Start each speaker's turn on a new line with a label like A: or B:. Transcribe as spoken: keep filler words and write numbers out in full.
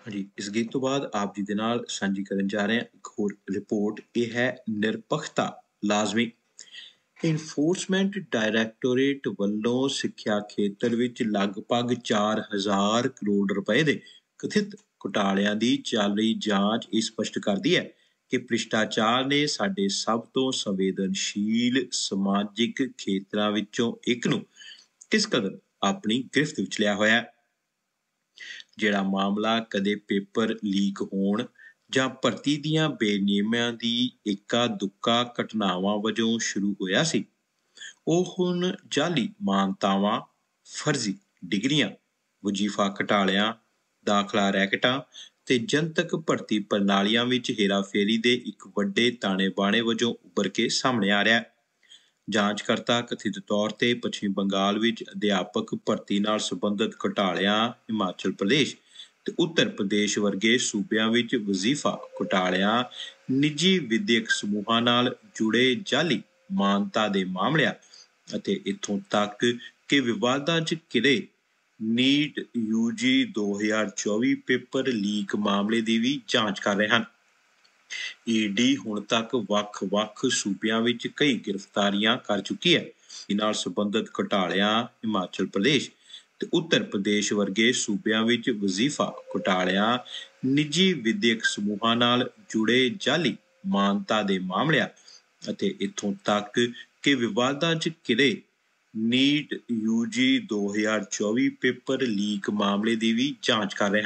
A: ਹਾਂਜੀ, ਇਸ ਗੀਤ ਤੋਂ ਬਾਅਦ ਆਪ ਜੀ ਦੇ ਨਾਲ ਸਾਂਝੀ ਕਰਨ ਜਾ ਰਹੇ ਹਾਂ ਇੱਕ ਹੋਰ ਰਿਪੋਰਟ। ਇਹ ਹੈ ਨਿਰਪੱਖਤਾ ਲਾਜ਼ਮੀ। ਇਨਫੋਰਸਮੈਂਟ ਡਾਇਰੈਕਟੋਰੇਟ ਵੱਲੋਂ ਸਿੱਖਿਆ ਖੇਤਰ ਵਿੱਚ ਲਗਭਗ ਚਾਰ ਹਜ਼ਾਰ ਕਰੋੜ ਰੁਪਏ ਦੇ ਕਥਿਤ ਘੁਟਾਲਿਆਂ ਦੀ ਚੱਲ ਰਹੀ ਜਾਂਚ ਇਹ ਸਪਸ਼ਟ ਕਰਦੀ ਹੈ ਕਿ ਭ੍ਰਿਸ਼ਟਾਚਾਰ ਨੇ ਸਾਡੇ ਸਭ ਤੋਂ ਸੰਵੇਦਨਸ਼ੀਲ ਸਮਾਜਿਕ ਖੇਤਰਾਂ ਵਿੱਚੋਂ ਇੱਕ ਨੂੰ ਕਿਸ ਕਦਰ ਆਪਣੀ ਗਿਰਫਤ ਵਿੱਚ ਲਿਆ ਹੋਇਆ ਹੈ। ਜਿਹੜਾ ਮਾਮਲਾ ਕਦੇ ਪੇਪਰ ਲੀਕ ਹੋਣ ਜਾਂ ਭਰਤੀ ਦੀਆਂ ਬੇਨਿਯਮੀਆਂ ਦੀ ਇੱਕਾ ਦੁੱਕਾ ਘਟਨਾਵਾਂ ਵਜੋਂ ਸ਼ੁਰੂ ਹੋਇਆ ਸੀ, ਉਹ ਹੁਣ ਜਾਲੀ ਮਾਨਤਾਵਾਂ, ਫਰਜ਼ੀ ਡਿਗਰੀਆਂ, ਵਜ਼ੀਫਾ ਘਟਾਲਿਆਂ, ਦਾਖਲਾ ਰੈਕਟਾਂ ਤੇ ਜਨਤਕ ਭਰਤੀ ਪ੍ਰਣਾਲੀਆਂ ਵਿੱਚ ਹੇਰਾਫੇਰੀ ਦੇ ਇੱਕ ਵੱਡੇ ਤਾਣੇ-ਬਾਣੇ ਵਜੋਂ ਉੱਭਰ ਕੇ ਸਾਹਮਣੇ ਆ ਰਿਹਾ ਹੈ। ਜਾਂਚਕਰਤਾ ਕਥਿਤ ਤੌਰ ਤੇ ਪੱਛਮੀ ਬੰਗਾਲ ਵਿੱਚ ਅਧਿਆਪਕ ਭਰਤੀ ਨਾਲ ਸੰਬੰਧਿਤ ਘੁਟਾਲਿਆਂ, ਹਿਮਾਚਲ ਪ੍ਰਦੇਸ਼ ਤੇ ਉੱਤਰ ਪ੍ਰਦੇਸ਼ ਵਰਗੇ ਸੂਬਿਆਂ ਵਿੱਚ ਵਜ਼ੀਫਾ ਘੁਟਾਲਿਆਂ, ਨਿੱਜੀ ਵਿਦਿਅਕ ਸਮੂਹਾਂ ਨਾਲ ਜੁੜੇ ਜਾਲੀ ਮਾਨਤਾ ਦੇ ਮਾਮਲਿਆਂ ਅਤੇ ਇੱਥੋਂ ਤੱਕ ਕਿ ਵਿਵਾਦਾਂ 'ਚ ਘਿਰੇ ਨੀਟ ਯੂ ਜੀ ਦੋ ਹਜ਼ਾਰ ਚੌਵੀ ਪੇਪਰ ਲੀਕ ਮਾਮਲੇ ਦੀ ਵੀ ਜਾਂਚ ਕਰ ਰਹੇ ਹਨ। ਈ ਡੀ ਹੁਣ ਤੱਕ ਵੱਖ-ਵੱਖ ਸੂਬਿਆਂ ਵਿੱਚ ਕਈ ਗ੍ਰਿਫਤਾਰੀਆਂ ਕਰ ਚੁੱਕੀ ਹੈ। ਇਸ ਨਾਲ ਸੰਬੰਧਿਤ ਘੁਟਾਲਿਆਂ, ਹਿਮਾਚਲ ਪ੍ਰਦੇਸ਼ ਤੇ ਉੱਤਰ ਪ੍ਰਦੇਸ਼ ਵਰਗੇ ਸੂਬਿਆਂ ਵਿੱਚ ਵਜ਼ੀਫਾ ਘੁਟਾਲਿਆਂ, ਨਿੱਜੀ ਵਿਦਿਅਕ ਸਮੂਹਾਂ ਨਾਲ ਜੁੜੇ ਜਾਲੀ ਮਾਨਤਾ ਦੇ ਮਾਮਲਿਆਂ ਅਤੇ ਇੱਥੋਂ ਤੱਕ ਕਿ ਵਿਵਾਦਾਂ 'ਚ ਘਿਰੇ ਨੀਟ ਯੂ ਜੀ ਦੋ ਹਜ਼ਾਰ ਚੌਵੀ ਪੇਪਰ ਲੀਕ ਮਾਮਲੇ ਦੀ ਵੀ ਜਾਂਚ ਕਰ ਰਹੇ ਹਨ।